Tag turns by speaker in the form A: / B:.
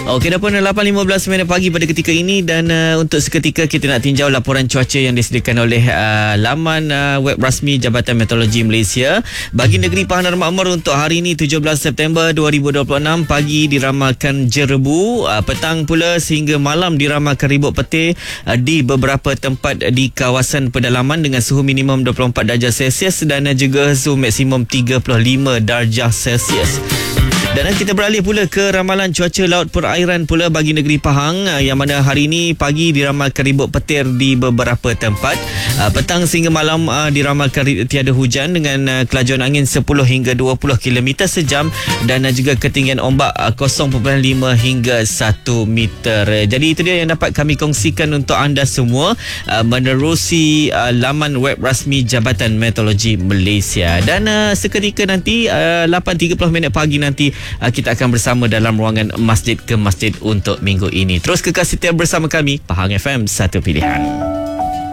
A: Okey, dah pun 8.15 minit pagi pada ketika ini dan untuk seketika kita nak tinjau laporan cuaca yang disediakan oleh laman web rasmi Jabatan Meteorologi Malaysia. Bagi negeri Pahang dan Makmur untuk hari ini 17 September 2026, pagi diramalkan jerebu, petang pula sehingga malam diramalkan ribut petir di beberapa tempat di kawasan pedalaman dengan suhu minimum 24 darjah Celsius dan juga suhu maksimum 35 darjah Celsius. Dan kita beralih pula ke ramalan cuaca laut perairan pula bagi negeri Pahang, yang mana hari ini pagi diramalkan ribut petir di beberapa tempat. Petang sehingga malam diramalkan tiada hujan dengan kelajuan angin 10 hingga 20 km sejam dan juga ketinggian ombak 0.5 hingga 1 meter. Jadi itu dia yang dapat kami kongsikan untuk anda semua menerusi laman web rasmi Jabatan Meteorologi Malaysia. Dan seketika nanti 8.30 minit pagi nanti kita akan bersama dalam ruangan Masjid ke Masjid untuk minggu ini. Terus kekal setia bersama kami, Pahang FM, satu pilihan.